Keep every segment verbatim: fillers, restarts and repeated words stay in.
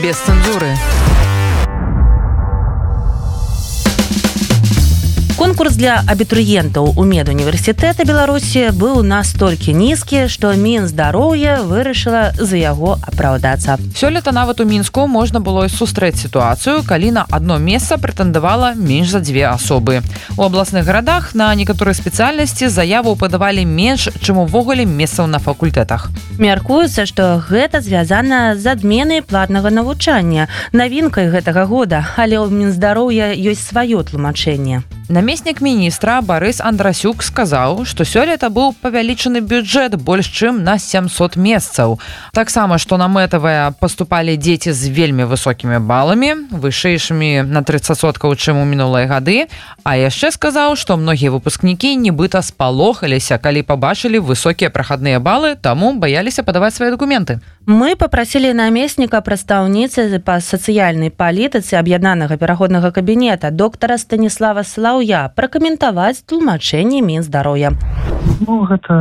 Без цензуры. Конкурс для абітурыентаў у медуніверсітэта Беларусі быў настолькі нізкі, што Мінздароўя вырашыла за яго апраўдацца. Сёлета нават у Мінску можна было сустрэць сітуацыю, калі на адно месца прэтэндавала менш за дзве асобы. У абласных гарадах на некаторыя спецыяльнасці заяву падавалі менш, чым увогуле месцаў на факультэтах. Мяркуецца, што гэта звязана з адменай платнага навучання, навінкай гэтага года, але ў Мінздароўя ёсць сваё тлумачэнне. Намеснік міністра Барыс Андрасюк сказаў, што сёлета быў павялічаны бюджэт больш чым на сямсот месцаў. Таксама, што на мэтавыя паступалі дзеці з вельмі высокімі баламі, вышэйшымі на трыццаць адсоткаў, чым у мінулыя гады, а яшчэ сказаў, што многія выпускнікі нібыта спалохаліся, калі пабачылі высокія прахадныя балы, таму баяліся падаваць свае дакументы. Мы папрасілі намесніка прадстаўніцы па сацыяльнай палітыцы аб'яднанага пераходнага кабінета доктара Станіслава Слаўя пракаментаваць тлумачэнне Мінздароўя. Ну, гэта,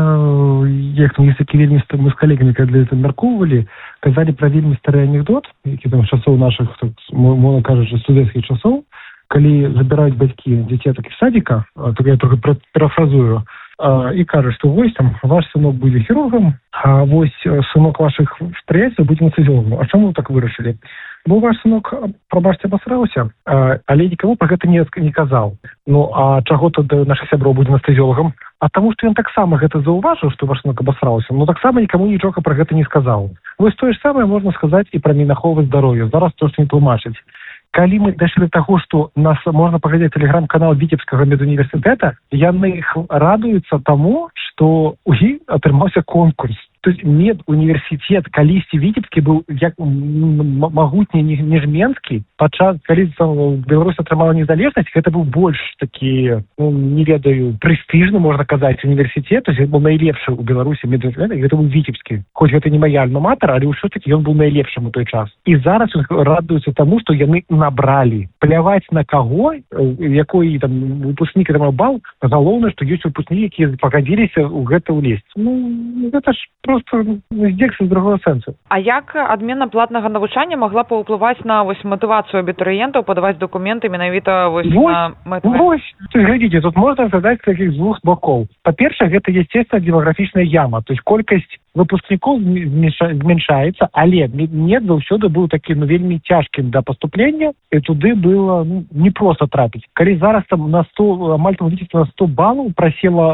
як там, если вельмі мы з калегамі, калі гэта мяркоўвалі, казалі пра вельмі стары анекдот, які там з часоў нашых, можна кажучы, студэнцкіх часоў, калі забіраюць бацькі дзіцятак з садіка, так я трохи парафразую, і кажа, што вось там ваш сынок будзе хірургам, а вось сынок вашых прыяцеляў будзе анестэзіёлагам. А чаму так вырашылі? Бо ваш сынок, прабачце, абасраўся, але нікому пра гэта не, не казаў. Ну, а чаго тады наша сябро будзе анестэзіёлагам? А таму, што ён таксама гэта заўважыў, што ваш сынок абасраўся, но таксама нікому нічога пра гэта не сказаў. Вось тое ж самае можна сказаць і пра Мінаховы здароўя. Зараз то, што не тлумачыць. Калі мы дайшлі да таго, што нас можна паглядзець тэлеграм-канал Віцебскага медуніверсітэта, яны радуюцца таму, што у іх атрымаўся конкурс. То есть медуніверсітэт калісьці Віцебскі быў як магутні, ніж Менскі. Падчас, калі Беларусь атрымала незалежнасць, гэта быў больш такі, ну, не ведаю, прэстыжны, можна казаць, універсітэт. То есть ён быў найлепшы ў Беларусі медуніверсітэт, гэта быў Віцебскі. Хоць гэта не мая альма-матер, але ўсё-такі ён быў найлепшым у той час. І зараз радуюцца таму, што яны набралі. Пляваць на каго, якой там выпускнік атрымаў бал, галоўнае, што ёсць выпускнікі, якія пагадзіліся ў гэта ўлезць. Ну, гэта ж просто здзекся з другого сэнсу. А як адмена платнага навучання магла паўплываць на вось матывацыю абітурыентаў падаваць дакументы менавіта вось, вось на мэтавыя? Вось, глядзіце, тут можна задаць такіх з двух бокоў. Па-першае, гэта естественно демаграфічная яма, то есть колькасць выпускнікоў зменшаецца, але мед заўсёды быў такі, ну, вельмі цяжкім да паступлення, і туды было, ну, не проста трапіць. Калі зараз там на сто, амаль там на сто балаў прасела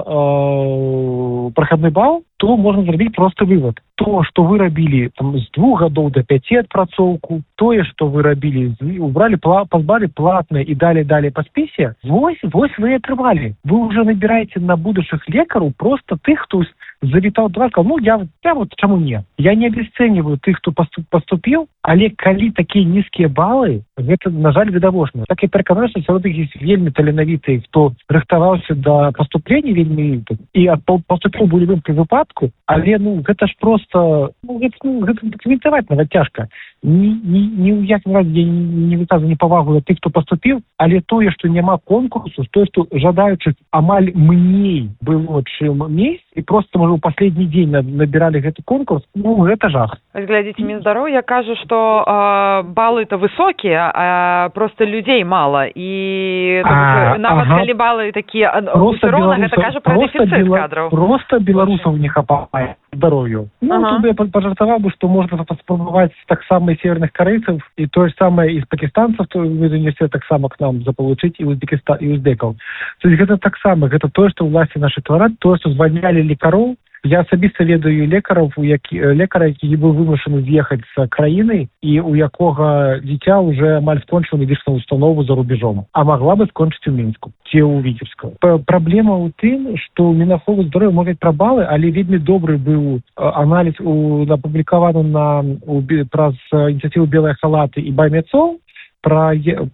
э, прахадны бал, то можна зрабіць просты вывод. То, што вы рабілі там, з двух гадоў да пяці адпрацоўку, тое, што вы рабілі, убралі, пазбалі платнае і далей-далей па спісе, вось, вось вы атрымалі. Вы ўжо набіраеце на будучых лекараў проста тых, хто завітаў два, сказал, ну, я, я вот чаму не? Я не абесцэньваю тых, хто паступіў, але калі такія нізкія балы, гэта, на жаль, відавочна. Так і пераканаю, што сярод іх ёсць вельмі таленавітыя, хто рыхтаваўся да паступлення вельмі і паступіў у любым выпадку, але, ну, гэта ж проста, ну, гэта, ну, гэта дакументаваць нават цяжка. Ні, ні, ні ў якім разе я не выказваю непавагу да тых, хто паступіў, але тое, што няма конкурсу, тое, што жадаючых амаль мней было чым месць, і проста, можа, у последні дзень набіралі гэты конкурс, ну, гэта жах. Глядзіце, Мінздароўя кажа, што э, балы-то высокія, а проста людзей мала. І а, нават ага. калі балы такія, ўсё роўна гэта кажа пра дэфіцыт кадраў. Проста беларусаў не хапае здароўю. Ну, ага. Тут я пажартаваў бы, што можна спрабаваць таксама і северных карэйцаў, і тое ж самае і з пакістанцаў, то медуніверсітэт таксама к нам заполучыць, і узбекістан, і узбекаў. То есть гэта таксама, гэта тое, што ўласці нашы твараць, тое, што звальнялі лекароў. Я асабіста ведаю лекараў, які, лекара, які быў вымушаны з'ехаць з краіны, і у якога дзіця ўжо амаль скончыла медычную установу за рубежом, а магла бы скончыць у Мінску ці ў Віцебску. Праблема ў тым, што Мінаховы здароўя мовяць пра балы, але вельмі добры быў аналіз апублікаваны на, у, праз ініцыятыву «Белыя халаты» і «Баймецол», Пра,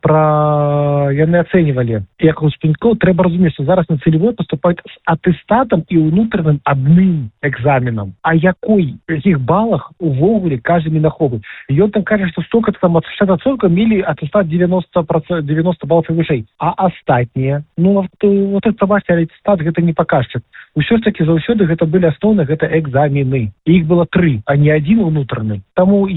пра яны ацэньвалі, як выпускнікоў трэба разумець, што зараз на цэлевой паступаюць з атэстатам і ўнутраным адным экзаменам. А якой, якіх балах увогуле кажа Мінаховы? Ён там кажа, што столько там ад шэсцьдзесят адсоткаў мелі атэстат девяносто балаў і вышэй. А астатнія? Ну, вот это, бачите, атэстат гэта не паказчык. Усё ж такі заўсёды гэта былі асноўныя, гэта экзамены. І іх было тры, а не адзін унутраны. Таму